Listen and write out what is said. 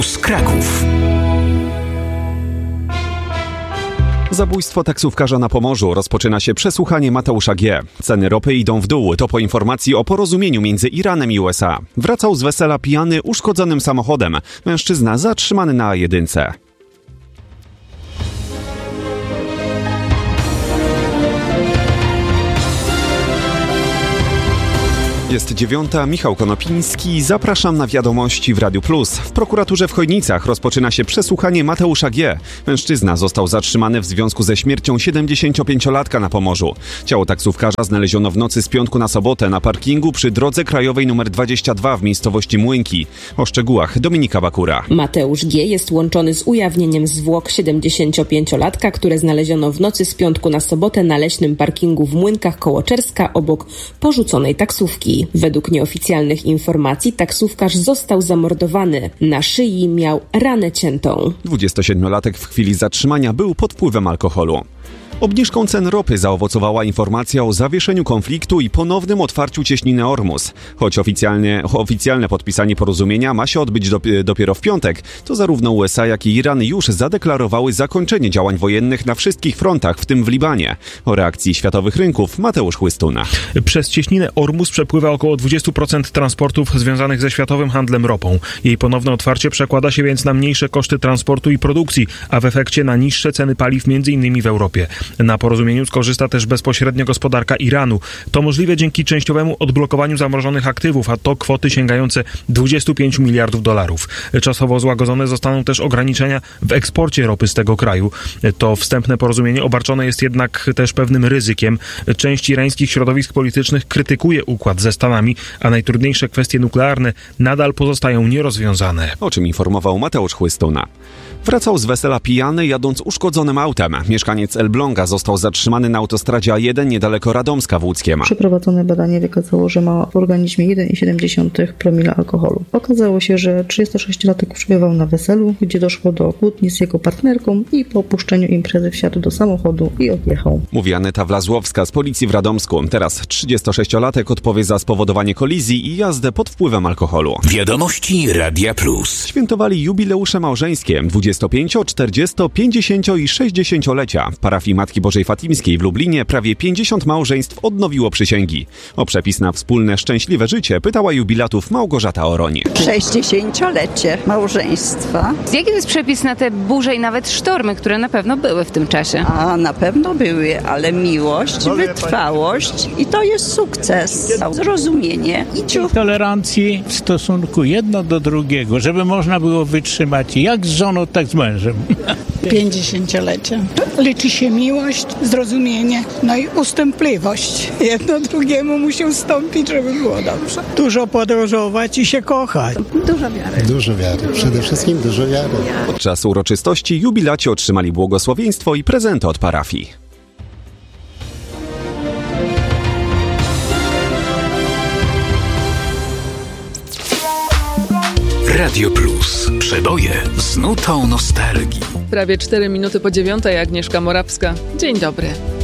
z Kraków. Zabójstwo taksówkarza na Pomorzu. Rozpoczyna się przesłuchanie Mateusza G. Ceny ropy idą w dół. To po informacji o porozumieniu między Iranem i USA. Wracał z wesela pijany uszkodzonym samochodem. Mężczyzna zatrzymany na A1. Jest 9. Michał Konopiński. Zapraszam na wiadomości w Radiu Plus. W prokuraturze w Chojnicach rozpoczyna się przesłuchanie Mateusza G. Mężczyzna został zatrzymany w związku ze śmiercią 75-latka na Pomorzu. Ciało taksówkarza znaleziono w nocy z piątku na sobotę na parkingu przy drodze krajowej nr 22 w miejscowości Młynki. O szczegółach Dominika Bakura. Mateusz G. jest łączony z ujawnieniem zwłok 75-latka, które znaleziono w nocy z piątku na sobotę na leśnym parkingu w Młynkach koło Czerska obok porzuconej taksówki. Według nieoficjalnych informacji taksówkarz został zamordowany. Na szyi miał ranę ciętą. 27-latek w chwili zatrzymania był pod wpływem alkoholu. Obniżką cen ropy zaowocowała informacja o zawieszeniu konfliktu i ponownym otwarciu cieśniny Ormus. Choć oficjalne podpisanie porozumienia ma się odbyć dopiero w piątek, to zarówno USA, jak i Iran już zadeklarowały zakończenie działań wojennych na wszystkich frontach, w tym w Libanie. O reakcji światowych rynków Mateusz Chłystuna. Przez cieśninę Ormus przepływa około 20% transportów związanych ze światowym handlem ropą. Jej ponowne otwarcie przekłada się więc na mniejsze koszty transportu i produkcji, a w efekcie na niższe ceny paliw m.in. w Europie. Na porozumieniu skorzysta też bezpośrednio gospodarka Iranu. To możliwe dzięki częściowemu odblokowaniu zamrożonych aktywów, a to kwoty sięgające 25 miliardów dolarów. Czasowo złagodzone zostaną też ograniczenia w eksporcie ropy z tego kraju. To wstępne porozumienie obarczone jest jednak też pewnym ryzykiem. Część irańskich środowisk politycznych krytykuje układ ze Stanami, a najtrudniejsze kwestie nuklearne nadal pozostają nierozwiązane. O czym informował Mateusz Chłystuna. Wracał z wesela pijany, jadąc uszkodzonym autem. Mieszkaniec Elbląga został zatrzymany na autostradzie A1 niedaleko Radomska w Łódzkiem. Przeprowadzone badanie wykazało, że ma w organizmie 1,7 promila alkoholu. Okazało się, że 36-latek przebywał na weselu, gdzie doszło do kłótni z jego partnerką i po opuszczeniu imprezy wsiadł do samochodu i odjechał. Mówi Aneta Wlazłowska z policji w Radomsku. Teraz 36-latek odpowie za spowodowanie kolizji i jazdę pod wpływem alkoholu. Wiadomości Radia Plus. Świętowali jubileusze małżeńskie 25, 40, 50 i 60-lecia. W parafii Matki Bożej Fatimskiej w Lublinie prawie 50 małżeństw odnowiło przysięgi. O przepis na wspólne szczęśliwe życie pytała jubilatów Małgorzata Oroń. 60-lecie małżeństwa. Jaki to jest przepis na te burze i nawet sztormy, które na pewno były w tym czasie? A na pewno były, ale miłość, wytrwałość i to jest sukces. Zrozumienie i ciuch. Tolerancji w stosunku jedno do drugiego, żeby można było wytrzymać jak z żoną, tak z mężem. 50-lecie. Liczy się miłość, zrozumienie, no i ustępliwość. Jedno drugiemu musi ustąpić, żeby było dobrze. Dużo podróżować i się kochać. Dużo wiary. Dużo wiary. Przede wszystkim dużo wiary. Podczas uroczystości jubilaci otrzymali błogosławieństwo i prezenty od parafii. Radio Plus. Przeboje z nutą nostalgii. Prawie 4 minuty po 9:00, Agnieszka Morawska. Dzień dobry.